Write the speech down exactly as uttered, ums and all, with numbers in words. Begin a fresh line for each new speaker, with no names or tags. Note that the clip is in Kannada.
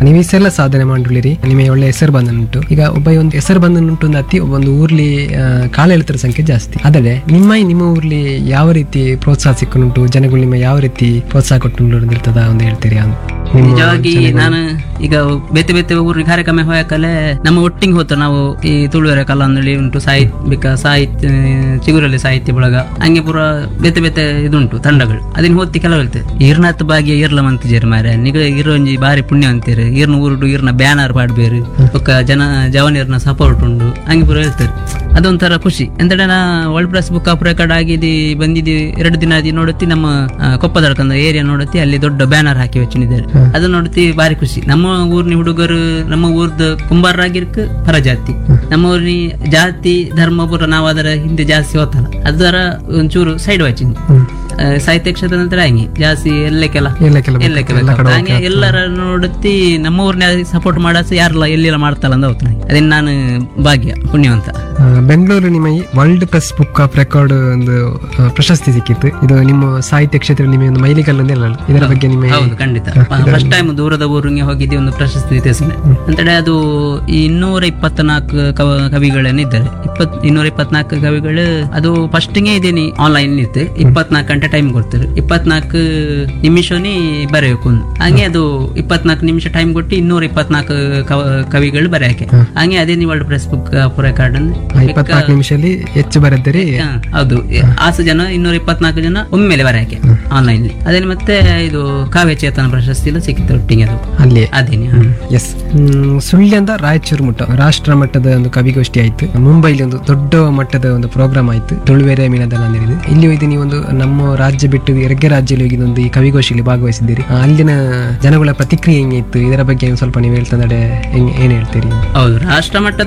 ನೀವು ಇಷ್ಟೆಲ್ಲ ಸಾಧನೆ ಮಾಡಿರಿ, ನಿಮಗೆ ಒಳ್ಳೆ ಹೆಸರು ಬಂದನುಂಟು. ಈಗ ಒಬ್ಬ ಒಂದು ಹೆಸರು ಬಂದನುಂಟು ಒಂದು ಅತಿ ಒಂದು ಊರ್ಲಿ ಕಾಲೆಳೆತರ ಸಂಖ್ಯೆ ಜಾಸ್ತಿ. ಆದರೆ ನಿಮ್ಮ ನಿಮ್ಮ ಊರ್ಲಿ ಯಾವ ರೀತಿ ಪ್ರೋತ್ಸಾಹ ಸಿಕ್ಕುಂಟು, ಜನಗಳು ನಿಮ್ಮ ಯಾವ ರೀತಿ ಪ್ರೋತ್ಸಾಹ ಕೊಟ್ಟು ಇರ್ತದ ಒಂದು ಹೇಳ್ತೀರಿ?
ನಿಜವಾಗಿ ನಾನು ಈಗ ಬೇತೆ ಬೇತೆ ಊರಿನ ಕಾರ್ಯಕ್ರಮ ಹೋಗಕಲೆ ನಮ್ಮ ಒಟ್ಟಿಗೆ ಹೋತ ನಾವು ಈ ತುಳುವೆರೆ ಕಲಾ ಅಂದೇಳಿ ಉಂಟು, ಸಾಹಿತ್ಯಿಕ ಸಾಹಿತ್ಯ ಚಿಗುರಲ್ಲಿ ಸಾಹಿತ್ಯ ಬಳಗ ಹಂಗೆ ಪೂರ ಬೇತೆ ಬೇತೆ ಇದುಂಟು ತಂಡಗಳು. ಅದನ್ನ ಹೋತಿ ಕೆಲವು ಹೇಳ್ತೇವೆ ಈರ್ನಾತ್ ಭಾಗ್ಯ ಈರ್ಲ ಮಂತಿಜೇರಿ ಮಾರ ನಿಗ ಇರೋಂಜಿ ಬಾರಿ ಪುಣ್ಯ ಅಂತೀರಿ, ಈರ್ನ ಊರುಡು ಈರ್ನ ಬ್ಯಾನರ್ ಪಾಡ್ಬೇರು ಒಕ್ಕ ಜನ ಜವನಿಯರ್ನ ಸಪೋರ್ಟ್ ಉಂಡು ಹಂಗೆ ಪೂರ ಹೇಳ್ತಾರೆ. ಅದೊಂಥರ ಖುಷಿ. ಎಂತಡೆ ನಾ world press book of record ಆಗಿದ್ದು ಬಂದಿದ್ದು ಎರಡು ದಿನ ಆದಿ ನೋಡುತ್ತಿ ನಮ್ಮ ಕೊಪ್ಪದಡ್ಕಂದ ಏರಿಯಾ ನೋಡುತ್ತಿ ಅಲ್ಲಿ ದೊಡ್ಡ ಬ್ಯಾನರ್ ಹಾಕಿ ವೆಚ್ಚಿದ್ದಾರೆ. ಅದು ನೋಡುತ್ತಿ ಬಾರಿ ಖುಷಿ. ನಮ್ಮ ಊರಿನ ಹುಡುಗರು ನಮ್ಮ ಊರ್ದ ಕುಂಬಾರರಾಗಿರ್ಕ ಪರಜಾತಿ, ನಮ್ಮ ಊರಿನ ಜಾತಿ ಧರ್ಮ ಪುರ ನಾವು ಅದರ ಹಿಂದೆ ಜಾಸ್ತಿ ಹೋತಲ್ಲ, ಅದರ ಒಂಚೂರು ಸೈಡ್ ವಾಚಿಂಗ್ ಸಾಹಿತ್ಯ ಕ್ಷೇತ್ರ ನಂತರ ಹಂಗೆ ಜಾಸ್ತಿ ಎಲ್ಲಕ್ಕೆಲ್ಲ ಎಲ್ಲಕ್ಕೆಲ್ಲ ಹಂಗೆ ಎಲ್ಲರ ನೋಡುತ್ತಿ ನಮ್ಮ ಊರ್ನ ಸಪೋರ್ಟ್ ಮಾಡಸ ಯಾರಲ್ಲ ಎಲ್ಲಿಲ್ಲ ಮಾಡ್ತಲ್ಲ ಅಂತ ಹೋಗ್ತಾನೆ. ಅದೇನು ನಾನು ಭಾಗ್ಯ ಪುಣ್ಯವಂತ.
ಬೆಂಗಳೂರು ನಿಮಗೆ world press book of record ಒಂದು ಪ್ರಶಸ್ತಿ ಸಿಕ್ಕಿತ್ತು. ಇದು ನಿಮ್ಮ ಸಾಹಿತ್ಯ ಕ್ಷೇತ್ರ ನಿಮಗೆ ಒಂದು ಮೈಲಿಗಲ್ಲು ಅಂತ ಹೇಳಲ್ಲ, ಇದರ ಬಗ್ಗೆ ನಿಮ್ಮ?
ಹೌದು, ಖಂಡಿತ. ಫಸ್ಟ್ ಟೈಮ್ ದೂರದ ಊರಿಗೆ ಹೋಗಿದ್ದೆ, ಒಂದು ಪ್ರಶಸ್ತಿ ವಿತರಿಸಿದೆ ಅಂತೇಳಿ. ಅದು ಇನ್ನೂರ ಇಪ್ಪತ್ನಾಲ್ಕು ಕವಿಗಳೇನಿದ್ದಾರೆ, ಇಪ್ಪತ್ ಇನ್ನೂರ ಇಪ್ಪತ್ನಾಲ್ಕು ಕವಿಗಳು. ಅದು ಫಸ್ಟ್ಗೆ ಇದೇನಿ ಆನ್ಲೈನ್ ಇತ್ತು, ಇಪ್ಪತ್ನಾಲ್ಕು ಗಂಟೆ ಟೈಮ್ ಕೊಡ್ತಾರೆ, ಇಪ್ಪತ್ನಾಲ್ಕು ನಿಮಿಷನೇ ಬರೆಯಬೇಕು. ಹಂಗೆ ಅದು ಇಪ್ಪತ್ನಾಲ್ಕು ನಿಮಿಷ ಟೈಮ್ ಕೊಟ್ಟು ಇನ್ನೂರ ಇಪ್ಪತ್ನಾಲ್ಕು ಕವಿಗಳು ಬರೆಯಕ್ಕೆ. ಹಂಗೆ ಅದೇ ನೀವು world press book of record
ಇಪ್ಪತ್ನಾಲ್ಕು ನಿಮಿಷದಲ್ಲಿ ಹೆಚ್ಚು ಬರೆದಿರಿ.
ಹೌದು, ಆಸು ಜನ ಇನ್ನೂರ ಇಪ್ಪತ್ನಾಲ್ಕು ಜನ ಒಮ್ಮೆಲೆ ಬರೆಯಕ್ಕೆ ಆನ್ಲೈನ್. ಅದೇ ಮತ್ತೆ ಇದು ಕಾವ್ಯ ಚೇತನ ಪ್ರಶಸ್ತಿ ಎಲ್ಲ ಸಿಕ್ಕಿತ್ತು ಒಟ್ಟಿಗೆ. ಅದು ಅಲ್ಲಿ ಅದೇನೆ.
ಎಸ್, ಸುಳ್ಯದ ರಾಯಚೂರು ಮಟ್ಟ ರಾಷ್ಟ್ರ ಮಟ್ಟದ ಒಂದು ಕವಿಗೋಷ್ಠಿ ಆಯ್ತು. ಮುಂಬೈಲಿ ಒಂದು ದೊಡ್ಡ ಮಟ್ಟದ ಒಂದು ಪ್ರೋಗ್ರಾಮ್ ಆಯ್ತು, ತುಳುವೆರೆ ಮೀನದಲ್ಲ ಅಂದಿದೆ. ಇಲ್ಲಿ ಹೋಗಿ ನೀವು ಒಂದು ನಮ್ಮ ರಾಜ್ಯ ಬಿಟ್ಟು ಎರಗ್ಗೆ ರಾಜ್ಯದಲ್ಲಿ ಹೋಗಿ ಒಂದು ಈ ಕವಿಗೋಷ್ಠಿಯಲ್ಲಿ ಭಾಗವಹಿಸಿದ್ದೀರಿ. ಅಲ್ಲಿನ ಜನಗಳ ಪ್ರತಿಕ್ರಿಯೆ ಹೆಂಗಿತ್ತು, ಇದರ ಬಗ್ಗೆ ಸ್ವಲ್ಪ ನೀವು ಹೇಳ್ತಂದ್ರೆ ಏನ್ ಹೇಳ್ತೀರಿ?
ಹೌದು, ರಾಷ್ಟ್ರ ಮಟ್ಟದ